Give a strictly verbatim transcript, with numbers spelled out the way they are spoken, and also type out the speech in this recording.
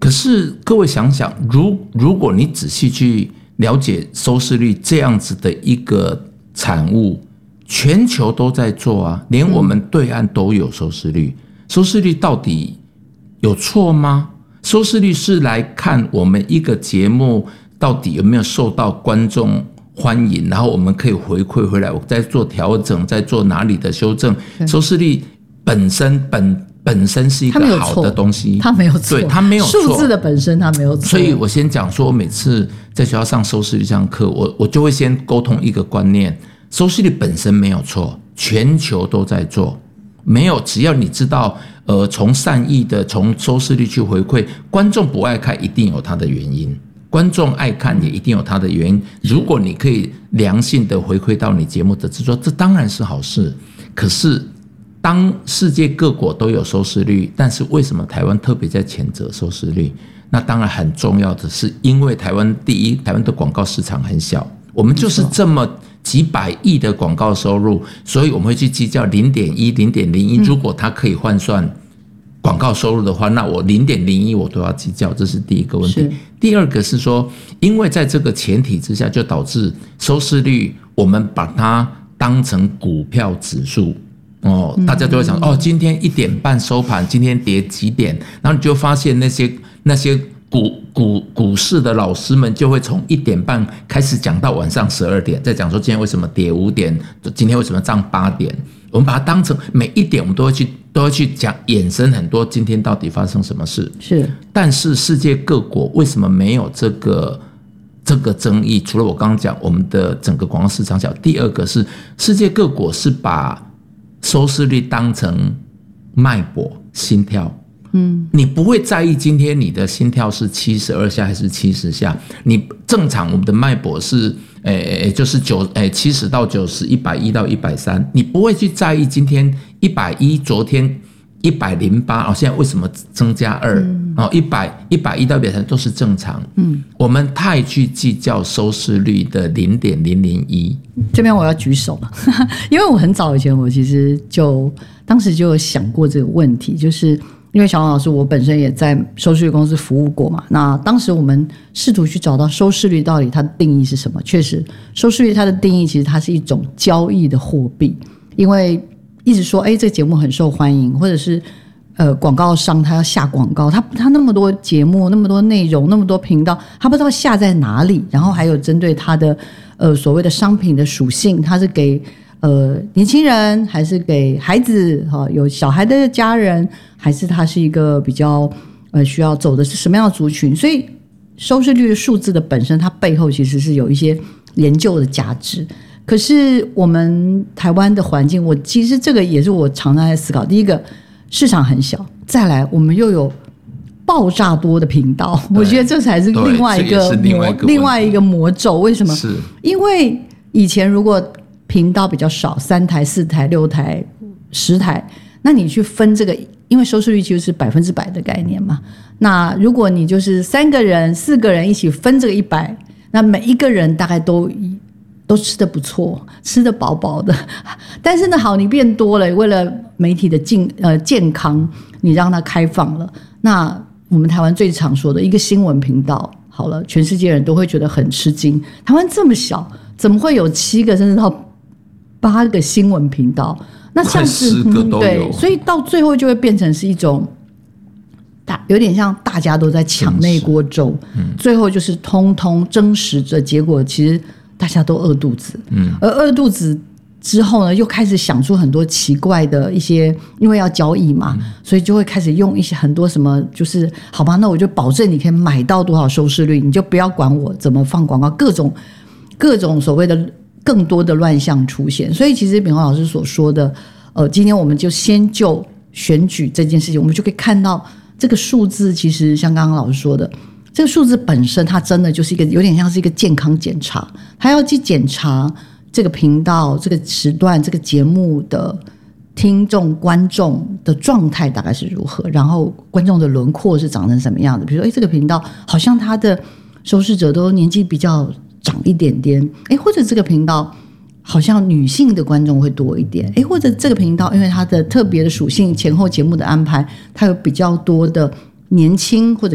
可是各位想想，如如果你仔细去了解收视率这样子的一个产物，全球都在做啊，连我们对岸都有收视率。收视率到底有错吗？收视率是来看我们一个节目到底有没有受到观众欢迎，然后我们可以回馈回来，我再做调整，再做哪里的修正。收视率本身本本身是一个好的东西， 它没有错， 对，它没有错， 数字的本身它没有错。 所以我先讲说，我每次在学校上收视率这堂课，我我就会先沟通一个观念：收视率本身没有错，全球都在做，没有，只要你知道，呃，从善意的从收视率去回馈，观众不爱看一定有它的原因，观众爱看也一定有它的原因。如果你可以良性的回馈到你节目的制作，这当然是好事。可是当世界各国都有收视率，但是为什么台湾特别在谴责收视率？那当然很重要的是，因为台湾第一，台湾的广告市场很小，我们就是这么几百亿的广告收入，所以我们会去计较 零点一、零点零一，如果它可以换算广告收入的话，那我 零点零一 我都要计较，这是第一个问题。第二个是说，因为在这个前提之下，就导致收视率我们把它当成股票指数。哦，大家就会想哦，今天一点半收盘，今天跌几点，然后你就发现那些那些股股股市的老师们就会从一点半开始讲到晚上十二点，再讲说今天为什么跌五点，今天为什么涨八点，我们把它当成每一点我们都会去都会去讲衍生很多今天到底发生什么事。是，但是世界各国为什么没有这个这个争议？除了我刚刚讲我们的整个广告市场小，第二个是世界各国是把收视率当成脉搏心跳，嗯，你不会在意今天你的心跳是七十二下还是七十下，你正常我们的脉搏是诶就是九诶七十到九十，一百一到一百三，你不会去在意今天一百一，昨天一百零八，哦，现在为什么增加二？哦，一百一百一到一百三都是正常。嗯，我们太去计较收视率的零点零零一。 这边我要举手，因为我很早以前我其实就当时就有想过这个问题，就是因为小王老师我本身也在收视率公司服务过嘛，那当时我们试图去找到收视率到底它的定义是什么。确实，收视率它的定义其实它是一种交易的货币，因为一直说哎，这个节目很受欢迎，或者是呃广告商他要下广告，他他那么多节目，那么多内容，那么多频道，他不知道下在哪里，然后还有针对他的呃所谓的商品的属性，他是给呃年轻人还是给孩子哈，有小孩的家人，还是他是一个比较呃需要走的是什么样的族群？所以收视率的数字的本身，它背后其实是有一些研究的价值。可是我们台湾的环境，我其实这个也是我常常在思考。第一个，市场很小，再来我们又有爆炸多的频道，我觉得这才是另外一个另外一个另外一个魔咒。为什么？ 是因为以前如果频道比较少，三台、四台、六台、十台，那你去分这个，因为收视率就是百分之百的概念嘛。那如果你就是三个人、四个人一起分这个一百，那每一个人大概都。都吃得不错，吃得饱饱的，但是呢，好，你变多了，为了媒体的健呃健康，你让它开放了。那我们台湾最常说的一个新闻频道，好了，全世界人都会觉得很吃惊。台湾这么小，怎么会有七个甚至到八个新闻频道？那这样子， 嗯，对， 所以到最后就会变成是一种。大有点像大家都在抢那锅粥，嗯，最后就是通通争食的结果，其实。大家都饿肚子，嗯，而饿肚子之后呢，又开始想出很多奇怪的一些，因为要交易嘛，嗯，所以就会开始用一些很多什么，就是好吧，那我就保证你可以买到多少收视率，你就不要管我怎么放广告，各种各种所谓的更多的乱象出现。所以其实秉宏老师所说的，呃，今天我们就先就选举这件事情，我们就可以看到这个数字，其实像刚刚老师说的。这个数字本身，它真的就是一个有点像是一个健康检查，它要去检查这个频道、这个时段、这个节目的听众、观众的状态大概是如何，然后观众的轮廓是长成什么样的。比如说，哎，这个频道好像它的收视者都年纪比较长一点点，哎，或者这个频道好像女性的观众会多一点，哎，或者这个频道因为它的特别的属性，前后节目的安排，它有比较多的年轻或者